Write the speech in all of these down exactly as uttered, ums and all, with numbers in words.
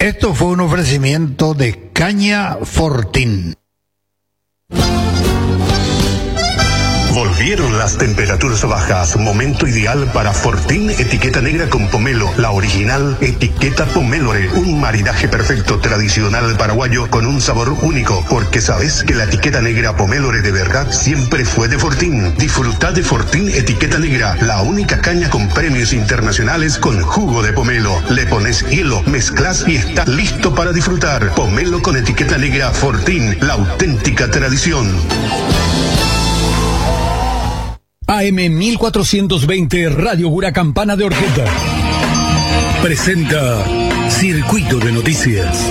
Esto fue un ofrecimiento de Caña Fortín. Volvieron las temperaturas bajas, momento ideal para Fortín etiqueta negra con pomelo, la original etiqueta Pomélore, un maridaje perfecto tradicional paraguayo con un sabor único, porque sabes que la etiqueta negra Pomélore de verdad siempre fue de Fortín. Disfruta de Fortín etiqueta negra, la única caña con premios internacionales con jugo de pomelo. Le pones hielo, mezclas y está listo para disfrutar. Pomelo con etiqueta negra Fortín, la auténtica tradición. A M mil cuatrocientos veinte Radio Huracampana de Orqueta presenta Circuito de Noticias.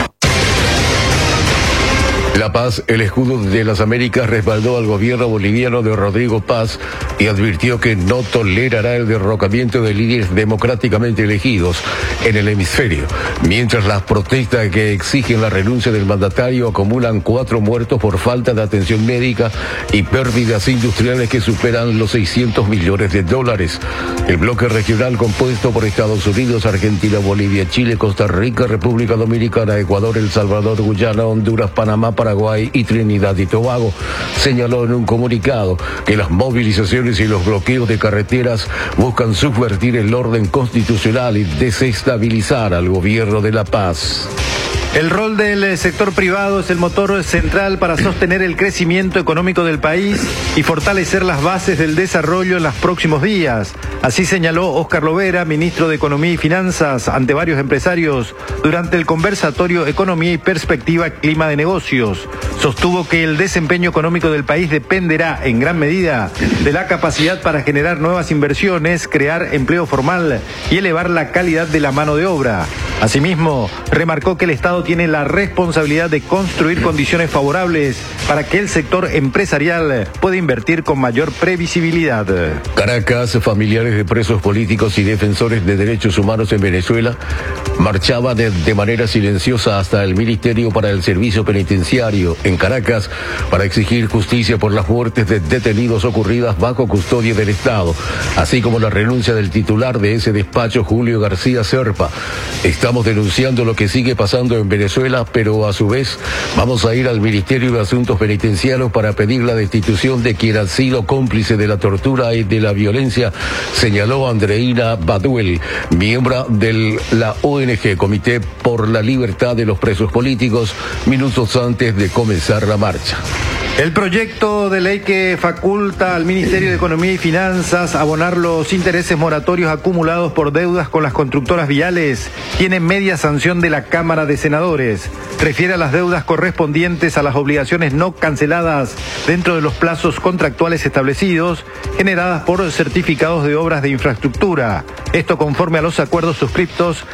La Paz, el escudo de las Américas, respaldó al gobierno boliviano de Rodrigo Paz y advirtió que no tolerará el derrocamiento de líderes democráticamente elegidos en el hemisferio, mientras las protestas que exigen la renuncia del mandatario acumulan cuatro muertos por falta de atención médica y pérdidas industriales que superan los seiscientos millones de dólares. El bloque regional compuesto por Estados Unidos, Argentina, Bolivia, Chile, Costa Rica, República Dominicana, Ecuador, El Salvador, Guyana, Honduras, Panamá, Paraguay y Trinidad y Tobago, señaló en un comunicado que las movilizaciones y los bloqueos de carreteras buscan subvertir el orden constitucional y desestabilizar al gobierno de La Paz. El rol del sector privado es el motor central para sostener el crecimiento económico del país y fortalecer las bases del desarrollo en los próximos días. Así señaló Óscar Lovera, ministro de Economía y Finanzas, ante varios empresarios durante el conversatorio Economía y Perspectiva Clima de Negocios. Sostuvo que el desempeño económico del país dependerá en gran medida de la capacidad para generar nuevas inversiones, crear empleo formal y elevar la calidad de la mano de obra. Asimismo, remarcó que el Estado tiene la responsabilidad de construir condiciones favorables para que el sector empresarial pueda invertir con mayor previsibilidad. Caracas, familiares de presos políticos y defensores de derechos humanos en Venezuela marchaban de, de manera silenciosa hasta el Ministerio para el Servicio Penitenciario en Caracas para exigir justicia por las muertes de detenidos ocurridas bajo custodia del Estado, así como la renuncia del titular de ese despacho, Julio García Serpa. Estamos denunciando lo que sigue pasando en Venezuela, pero a su vez vamos a ir al Ministerio de Asuntos Penitenciarios para pedir la destitución de quien ha sido cómplice de la tortura y de la violencia, señaló Andreina Baduel, miembro de la O N G Comité por la Libertad de los Presos Políticos, minutos antes de comenzar la marcha. El proyecto de ley que faculta al Ministerio de Economía y Finanzas abonar los intereses moratorios acumulados por deudas con las constructoras viales tiene media sanción de la Cámara de Senadores. Refiere a las deudas correspondientes a las obligaciones no canceladas dentro de los plazos contractuales establecidos, generadas por certificados de obras de infraestructura. Esto conforme a los acuerdos suscriptos